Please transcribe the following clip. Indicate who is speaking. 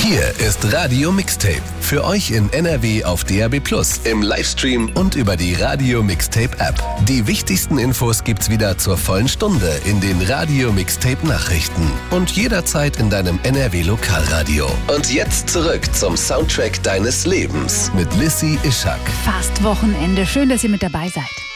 Speaker 1: Hier ist Radio Mixtape. Für euch in NRW auf DAB+, im Livestream und über die Radio Mixtape App. Die wichtigsten Infos gibt's wieder zur vollen Stunde in den Radio Mixtape Nachrichten und jederzeit in deinem NRW Lokalradio. Und jetzt zurück zum Soundtrack deines Lebens mit Lissy Ischak.
Speaker 2: Fast Wochenende. Schön, dass ihr mit dabei seid.